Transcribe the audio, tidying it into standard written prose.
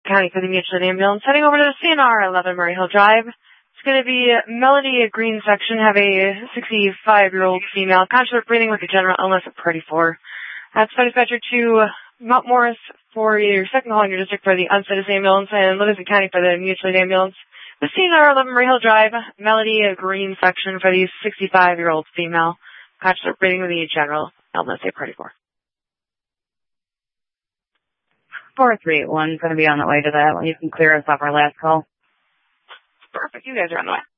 County for the mutual aid ambulance. Heading over to the CNR 11 Murray Hill Drive. It's going to be Melody, a green section, have a 65-year-old female, conscious of breathing with a general illness of Party 4. That's dispatcher to Mount Morris for your second call in your district for the unstatus ambulance and Livingston County for the mutual aid ambulance. The CNR 11 Murray Hill Drive, Melody, a green section for the 65-year-old female, conscious of breathing with a general illness of Party 4. 4381 is going to be on the way to that. You can clear us off our last call. Perfect. You guys are on the way.